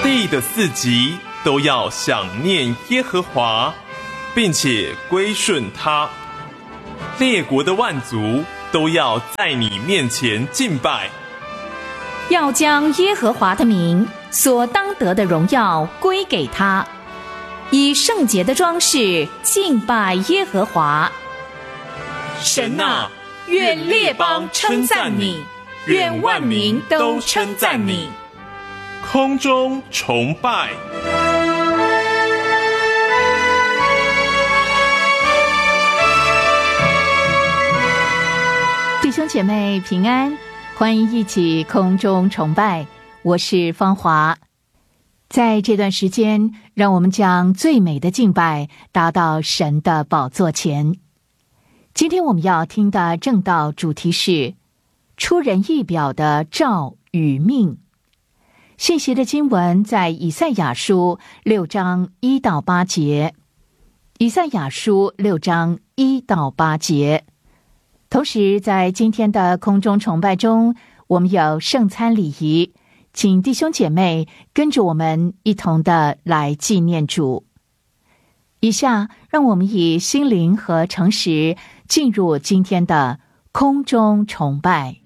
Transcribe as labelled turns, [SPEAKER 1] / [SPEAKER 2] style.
[SPEAKER 1] 地的四极都要想念耶和华，并且归顺他。列国的万族都要在你面前敬拜，
[SPEAKER 2] 要将耶和华的名所当得的荣耀归给他，以圣洁的装饰敬拜耶和华。神啊，愿列邦称赞你，愿万民都称赞你。
[SPEAKER 1] 空中崇拜。
[SPEAKER 2] 弟兄姐妹平安，欢迎一起空中崇拜，我是芳华。在这段时间，让我们将最美的敬拜达到神的宝座前。今天我们要听的正道主题是出人意表的召与命。信息的经文在以赛亚书6章1到8节，以赛亚书6章1到8节。同时在今天的空中崇拜中，我们有圣餐礼仪，请弟兄姐妹跟着我们一同的来纪念主。以下让我们以心灵和诚实进入今天的空中崇拜。